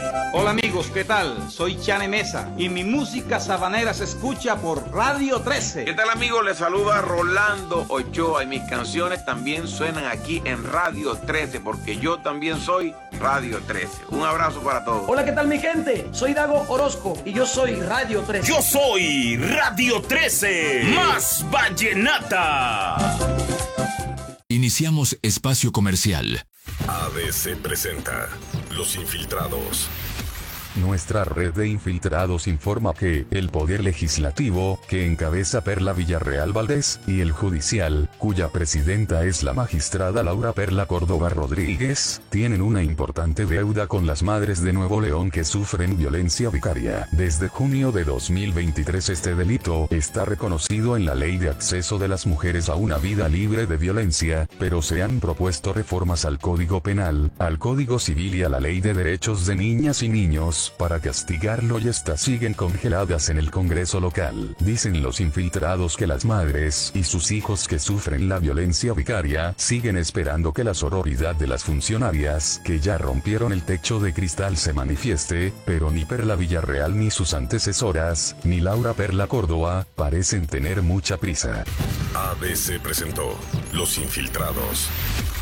Hola amigos, ¿qué tal? Soy Chane Mesa y mi música sabanera se escucha por Radio 13. ¿Qué tal amigos? Les saluda Rolando Ochoa y mis canciones también suenan aquí en Radio 13 porque yo también soy Radio 13. Un abrazo para todos. Hola, ¿qué tal mi gente? Soy Dago Orozco y yo soy Radio 13. Yo soy Radio 13, más vallenata. Iniciamos espacio comercial. ABC presenta Los Infiltrados. Nuestra red de infiltrados informa que el Poder Legislativo, que encabeza Perla Villarreal Valdés, y el Judicial, cuya presidenta es la magistrada Laura Perla Córdoba Rodríguez, tienen una importante deuda con las madres de Nuevo León que sufren violencia vicaria. Desde junio de 2023 este delito está reconocido en la Ley de Acceso de las Mujeres a una Vida Libre de Violencia, pero se han propuesto reformas al Código Penal, al Código Civil y a la Ley de Derechos de Niñas y Niños, para castigarlo y estas siguen congeladas en el Congreso local. Dicen los infiltrados que las madres y sus hijos que sufren la violencia vicaria siguen esperando que la sororidad de las funcionarias, que ya rompieron el techo de cristal, se manifieste, pero ni Perla Villarreal ni sus antecesoras, ni Laura Perla Córdoba, parecen tener mucha prisa. ABC presentó Los Infiltrados.